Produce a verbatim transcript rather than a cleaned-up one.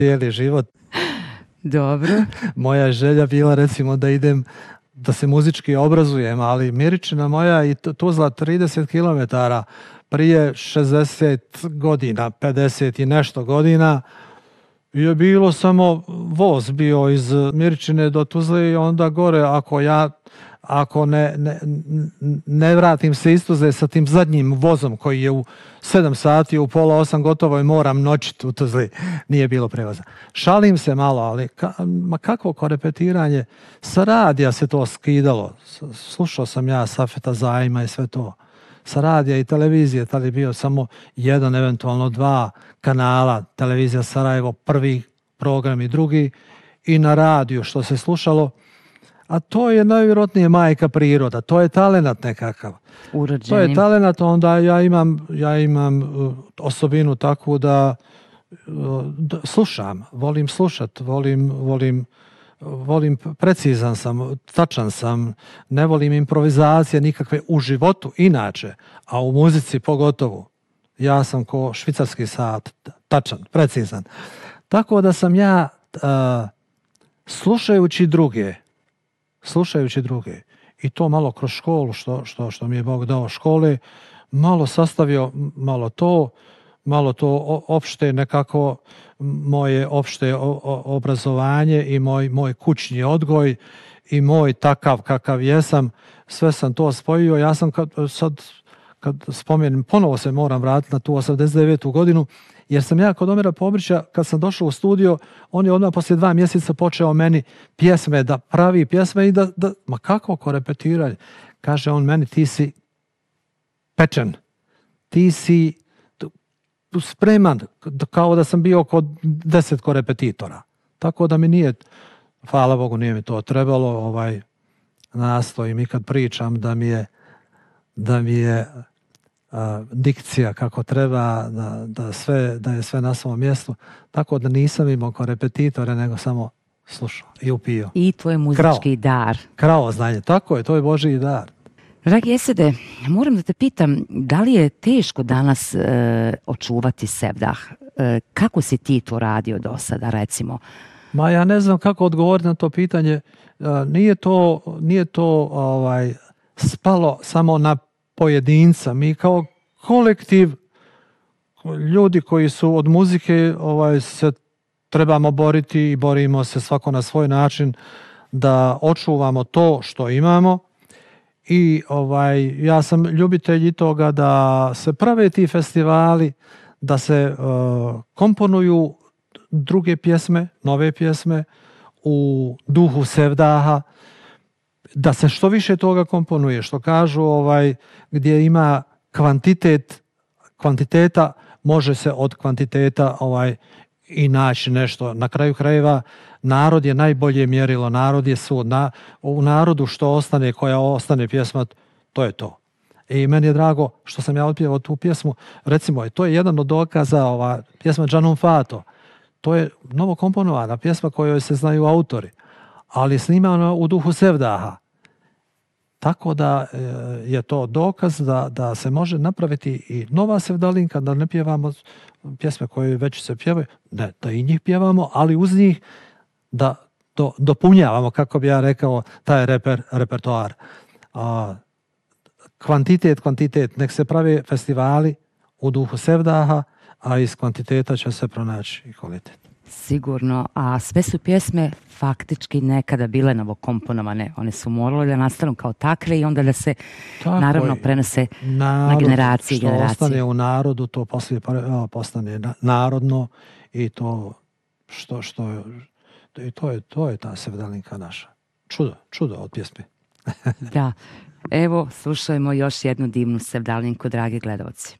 cijeli život. Dobro. Moja je želja bila recimo da idem, da se muzički obrazujem, ali Miričina moja i Tuzla trideset kilometara prije šezdeset godina, pedeset i nešto godina je bilo samo voz bio iz Miričine do Tuzle i onda gore ako ja ako ne, ne, ne vratim se iz Tuzle sa tim zadnjim vozom koji je u sedam sati, u pola osam gotovo i moram noćiti u Tuzli. Nije bilo prevoza. Šalim se malo, ali ka, ma kakvo korepetiranje. Sa radija se to skidalo. Slušao sam ja Safeta Zajma i sve to. Sa radija i televizije, tada je bio samo jedan, eventualno dva kanala. Televizija Sarajevo, prvi program i drugi. I na radiju što se slušalo. A to je najvjerojatnije majka priroda. To je talenat nekakav. Urođenim. To je talenat, onda ja imam, ja imam osobinu takvu da, da slušam. Volim slušat, volim, volim, volim precizan sam, tačan sam. Ne volim improvizacije nikakve u životu inače, a u muzici pogotovo. Ja sam ko švicarski sat, tačan, precizan. Tako da sam ja uh, slušajući druge, slušajući druge i to malo kroz školu što, što, što mi je Bog dao škole, malo sastavio malo to, malo to opšte nekako moje opšte obrazovanje i moj, moj kućni odgoj i moj takav kakav jesam, sve sam to spojio. Ja sam kad, sad kad spomenem, ponovo se moram vratiti na tu osamdeset devetu godinu, jer sam ja kod Omira Pobrića, kad sam došao u studio, on je odmah poslije dva mjeseca počeo meni pjesme, da pravi pjesme i da, da ma kako korepetiranje. Kaže on meni, ti si pečen, ti si spreman, kao da sam bio kod deset korepetitora. Tako da mi nije, hvala Bogu, nije mi to trebalo, ovaj, nastojim i kad pričam da mi je, da mi je a, dikcija kako treba, da, da, sve, da je sve na svom mjestu. Tako da nisam imao korepetitore, nego samo slušao i upio. I tvoj muzički Krao. dar. Krao znanje, tako je, to je Božji dar. Dragi Esede, moram da te pitam, da li je teško danas e, očuvati sevdah? E, kako si ti to radio do sada, recimo? Ma ja ne znam kako odgovoriti na to pitanje. E, nije to, nije to ovaj, spalo samo na pojedinca. Mi kao kolektiv, ljudi koji su od muzike, ovaj, se trebamo boriti i borimo se svako na svoj način da očuvamo to što imamo. I ovaj, ja sam ljubitelj i toga da se prave ti festivali, da se uh, komponuju druge pjesme, nove pjesme u duhu sevdaha, da se što više toga komponuje, što kažu ovaj, gdje ima kvantitet, kvantiteta, može se od kvantiteta ovaj, i naći nešto. Na kraju krajeva narod je najbolje mjerilo, narod je sud. Na, u narodu što ostane, koja ostane pjesma, to je to. I meni je drago što sam ja otpjevao tu pjesmu. Recimo, to je jedan od dokaza, ova pjesma Džanum Fato. To je novo komponovana pjesma kojoj se znaju autori, ali snimana u duhu sevdaha. Tako da je to dokaz da, da se može napraviti i nova sevdalinka, da ne pjevamo pjesme koje već se pjevaju, ne, da i njih pjevamo, ali uz njih da do, dopunjavamo, kako bi ja rekao, taj reper, repertoar. A, kvantitet, kvantitet, nek se prave festivali u duhu sevdaha, a iz kvantiteta će se pronaći i kvalitet. Sigurno, a sve su pjesme faktički nekada bile novokomponovane. One su morale da nastanu kao takve i onda da se tako naravno je. prenose narod, na generacije i generacije. Što ostane u narodu, to poslije postane narodno i to što, što i to je, to je ta sevdalinka naša. Čudo, čudo od pjesme. Da, evo slušajmo još jednu divnu sevdalinku, dragi gledalci.